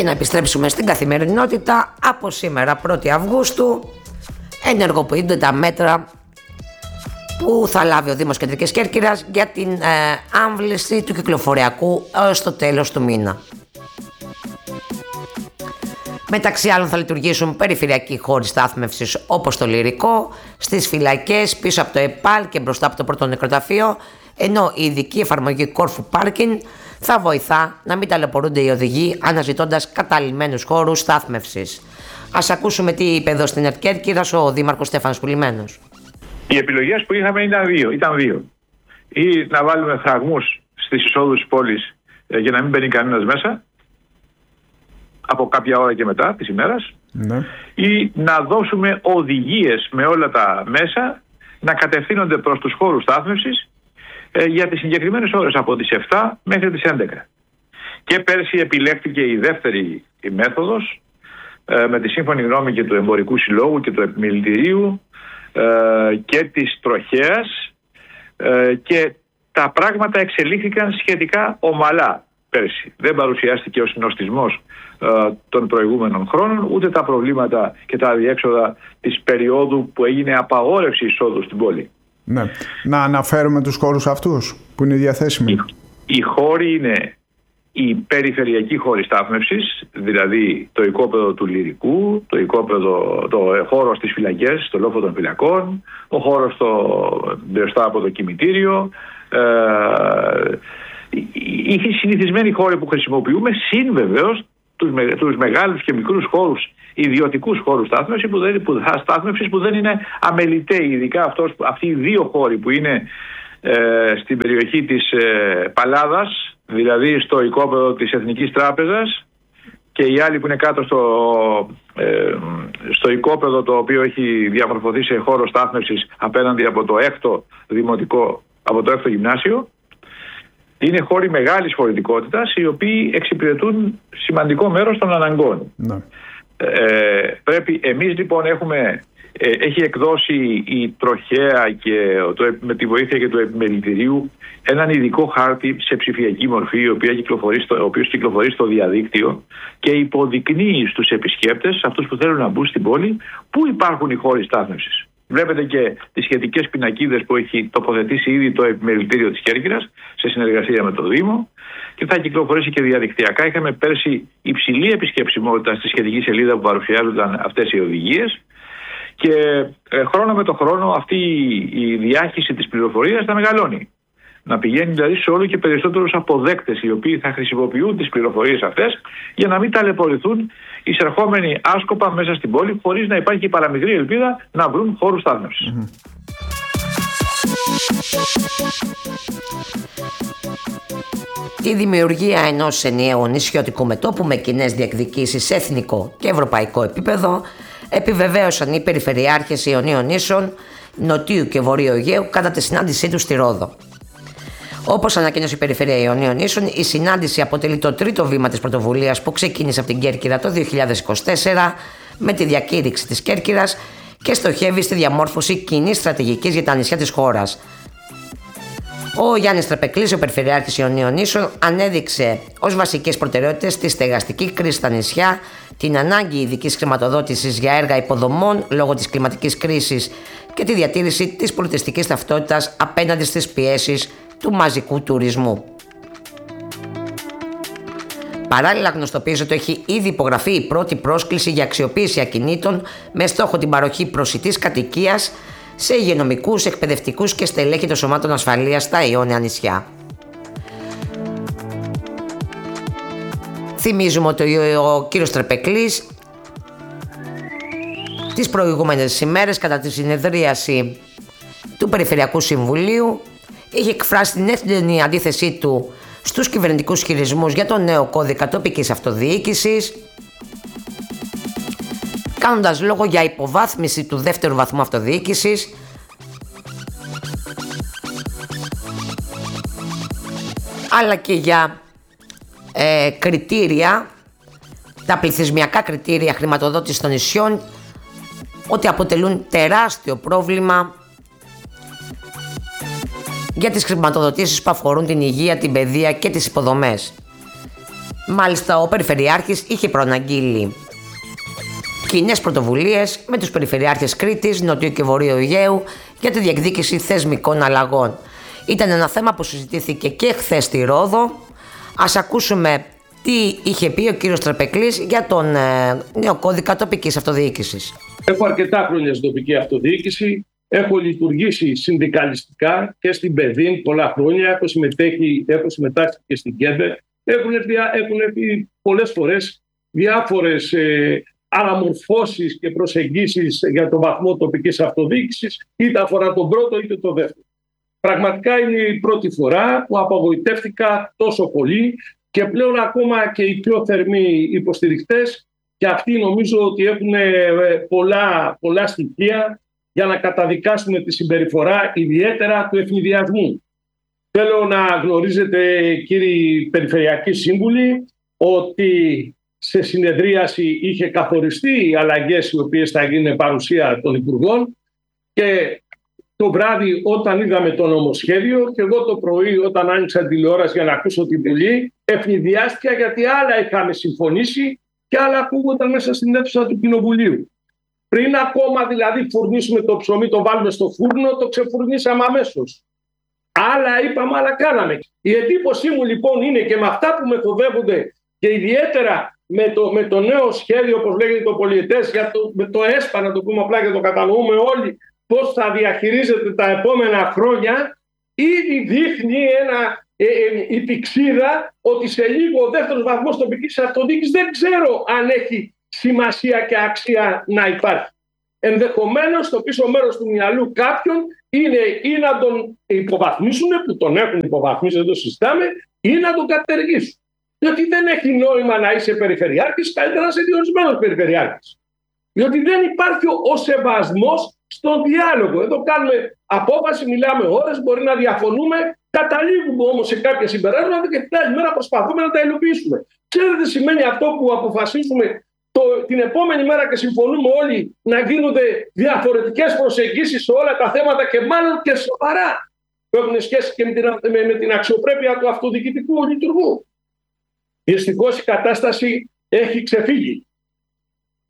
Και να επιστρέψουμε στην καθημερινότητα. Από σήμερα 1η Αυγούστου ενεργοποιούνται τα μέτρα που θα λάβει ο Δήμος Κεντρικής Κέρκυρας για την άμβληση του κυκλοφοριακού έως το τέλος του μήνα. Μεταξύ άλλων θα λειτουργήσουν περιφερειακοί χώροι στάθμευσης όπως το Λυρικό, στις φυλακές, πίσω από το ΕΠΑΛ και μπροστά από το πρώτο νεκροταφείο, ενώ η ειδική εφαρμογή Κόρφου Πάρκινγκ θα βοηθά να μην ταλαιπωρούνται οι οδηγοί αναζητώντας καταλληλμένους χώρους στάθμευσης. Ας ακούσουμε τι είπε εδώ στην Κέρκυρας ο Δήμαρχος Στέφανος Πουλημένος. Οι επιλογές που είχαμε ήταν δύο. Ή να βάλουμε φραγμούς στις εισόδους της πόλης για να μην μπαίνει κανένας μέσα από κάποια ώρα και μετά της ημέρας, ή να δώσουμε οδηγίες με όλα τα μέσα να κατευθύνονται προς τους χώρους στάθμευσης για τις συγκεκριμένες ώρες από τις 7 μέχρι τις 11. Και πέρσι επιλέχθηκε η δεύτερη μέθοδος με τη σύμφωνη γνώμη και του Εμπορικού Συλλόγου και του Επιμελητηρίου και της Τροχέας, και τα πράγματα εξελίχθηκαν σχετικά ομαλά πέρσι. Δεν παρουσιάστηκε ο συνοστισμός των προηγούμενων χρόνων, ούτε τα προβλήματα και τα αδιέξοδα της περίοδου που έγινε απαγόρευση εισόδου στην πόλη. Ναι. Να αναφέρουμε τους χώρους αυτούς που είναι διαθέσιμοι. Οι χώροι είναι οι περιφερειακοί χώροι στάθμευσης, δηλαδή το οικόπεδο του Λυρικού, το χώρο στις φυλακές, στο λόφο των φυλακών, ο χώρος μπροστά από το κημητήριο, οι συνηθισμένοι χώροι που χρησιμοποιούμε, συν βεβαίως τους μεγάλους και μικρούς χώρους, ιδιωτικούς χώρους στάθμευσης που δεν είναι αμεληταίοι, ειδικά αυτοί οι δύο χώροι που είναι στην περιοχή της Παλάδας, δηλαδή στο οικόπεδο της Εθνικής Τράπεζας, και οι άλλοι που είναι κάτω στο οικόπεδο το οποίο έχει διαμορφωθεί σε χώρο στάθμευσης απέναντι από το 6ο δημοτικό, από το 6ο γυμνάσιο. Είναι χώροι μεγάλης φορητικότητας, οι οποίοι εξυπηρετούν σημαντικό μέρος των αναγκών. Ναι. Πρέπει εμείς λοιπόν έχει εκδώσει η Τροχέα και με τη βοήθεια και του Επιμελητηρίου έναν ειδικό χάρτη σε ψηφιακή μορφή, ο οποίος κυκλοφορεί στο διαδίκτυο και υποδεικνύει στους επισκέπτες, αυτούς που θέλουν να μπουν στην πόλη, πού υπάρχουν οι χώροι στάθμευσης. Βλέπετε και τις σχετικές πινακίδες που έχει τοποθετήσει ήδη το Επιμελητήριο της Κέρκυρας σε συνεργασία με το Δήμο, και θα κυκλοφορήσει και διαδικτυακά. Είχαμε πέρσι υψηλή επισκεψιμότητα στη σχετική σελίδα που παρουσιάζονταν αυτές οι οδηγίες, και χρόνο με το χρόνο αυτή η διάχυση της πληροφορίας θα μεγαλώνει. Να πηγαίνει δηλαδή σε όλο και περισσότερους αποδέκτες, οι οποίοι θα χρησιμοποιούν τις πληροφορίες αυτές για να μην ταλαιπωρηθούν εισερχόμενοι άσκοπα μέσα στην πόλη, χωρίς να υπάρχει παραμικρή ελπίδα να βρουν χώρους στάθμευσης. Η δημιουργία ενός ενιαίου νησιωτικού μετώπου με κοινές διεκδικήσεις σε εθνικό και ευρωπαϊκό επίπεδο επιβεβαίωσαν οι περιφερειάρχες Ιωνίων Νήσων, Νοτίου και Βορείου Αιγαίου κατά τη συνάντησή τους στη Ρόδο. Όπως ανακοίνωσε η Περιφέρεια Ιωνίων Νήσων, η συνάντηση αποτελεί το τρίτο βήμα της πρωτοβουλίας που ξεκίνησε από την Κέρκυρα το 2024 με τη διακήρυξη της Κέρκυρας και στοχεύει στη διαμόρφωση κοινής στρατηγικής για τα νησιά της χώρας. Ο Γιάννης Τραπεκλής, ο Περιφερειάρχης Ιωνίων Νήσων, ανέδειξε ως βασικές προτεραιότητες τη στεγαστική κρίση στα νησιά, την ανάγκη ειδικής χρηματοδότησης για έργα υποδομών λόγω της κλιματικής κρίσης και τη διατήρηση της πολιτιστικής ταυτότητας απέναντι στις πιέσεις του μαζικού τουρισμού. Παράλληλα, γνωστοποίησε ότι έχει ήδη υπογραφεί η πρώτη πρόσκληση για αξιοποίηση ακινήτων με στόχο την παροχή προσιτής κατοικίας σε υγειονομικούς, εκπαιδευτικούς και στελέχη των σωμάτων ασφαλείας στα Ιόνια νησιά. Θυμίζουμε ότι ο κύριος Τρεπεκλής τις προηγούμενες ημέρες κατά τη συνεδρίαση του Περιφερειακού Συμβουλίου είχε εκφράσει την έντονη αντίθεσή του στους κυβερνητικούς χειρισμούς για τον νέο κώδικα τοπικής αυτοδιοίκησης, κάνοντας λόγο για υποβάθμιση του δεύτερου βαθμού αυτοδιοίκησης, αλλά και για κριτήρια, τα πληθυσμιακά κριτήρια χρηματοδότησης των νησιών, ότι αποτελούν τεράστιο πρόβλημα για τις χρηματοδοτήσεις που αφορούν την υγεία, την παιδεία και τις υποδομές. Μάλιστα, ο Περιφερειάρχης είχε προαναγγείλει κοινές πρωτοβουλίες με τους Περιφερειάρχες Κρήτης, Νοτιού και Βορείου Αιγαίου για τη διεκδίκηση θεσμικών αλλαγών. Ήταν ένα θέμα που συζητήθηκε και χθες στη Ρόδο. Ας ακούσουμε τι είχε πει ο κύριος Τραπεκλής για τον νέο κώδικα τοπικής αυτοδιοίκησης. Έχω αρκετά χρόνια στην τοπική αυτοδιοίκηση. Έχω λειτουργήσει συνδικαλιστικά και στην ΠΕΔΗΝ πολλά χρόνια. Έχω συμμετάσχει και στην ΚΕΔΕ. Έχουν έρθει πολλές φορές διάφορες αναμορφώσεις και προσεγγίσεις για τον βαθμό τοπικής αυτοδιοίκησης, είτε αφορά τον πρώτο είτε τον δεύτερο. Πραγματικά είναι η πρώτη φορά που απογοητεύτηκα τόσο πολύ και πλέον ακόμα και οι πιο θερμοί υποστηρικτές και αυτοί νομίζω ότι έχουν πολλά στοιχεία για να καταδικάσουν τη συμπεριφορά ιδιαίτερα του ευνηδιασμού. Θέλω να γνωρίζετε, κύριοι Περιφερειακοί Σύμβουλοι, ότι σε συνεδρίαση είχε καθοριστεί οι αλλαγές οι οποίες θα γίνουν παρουσία των Υπουργών και το βράδυ όταν είδαμε το νομοσχέδιο και εγώ το πρωί όταν άνοιξα τηλεόραση για να ακούσω την Βουλή, ευνηδιάστηκα γιατί άλλα είχαμε συμφωνήσει και άλλα ακούγονταν μέσα στην αίθουσα του Κοινοβουλίου. Πριν ακόμα δηλαδή φουρνίσουμε το ψωμί, το βάλουμε στο φούρνο, το ξεφουρνίσαμε αμέσως. Άλλα είπαμε, άλλα κάναμε. Η εντύπωσή μου λοιπόν είναι και με αυτά που μεθοδεύονται και ιδιαίτερα με το νέο σχέδιο, όπως λέγεται το πολιετές, με το ΕΣΠΑ, να το πούμε απλά και το κατανοούμε όλοι, πώς θα διαχειρίζεται τα επόμενα χρόνια, ήδη δείχνει η πηξίδα ότι σε λίγο ο δεύτερος βαθμός τοπικής αυτοδιοίκησης δεν ξέρω αν έχει σημασία και αξία να υπάρχει. Ενδεχομένως στο πίσω μέρος του μυαλού κάποιον είναι ή να τον υποβαθμίσουν, που τον έχουν υποβαθμίσει, δεν το συζητάμε, ή να τον κατεργήσουν. Διότι δεν έχει νόημα να είσαι περιφερειάρχης, καλύτερα να είσαι διορισμένος περιφερειάρχης. Διότι δεν υπάρχει ο σεβασμός στον διάλογο. Εδώ κάνουμε απόφαση, μιλάμε ώρες, μπορεί να διαφωνούμε, καταλήγουμε όμως σε κάποια συμπεράσματα και την άλλη μέρα προσπαθούμε να τα υλοποιήσουμε. Ξέρετε, σημαίνει αυτό που αποφασίζουμε την επόμενη μέρα και συμφωνούμε όλοι να γίνονται διαφορετικές προσεγγίσεις σε όλα τα θέματα και μάλλον και σοβαρά που έχουν σχέση και με την αξιοπρέπεια του αυτοδιοικητικού λειτουργού. Δυστυχώς η κατάσταση έχει ξεφύγει.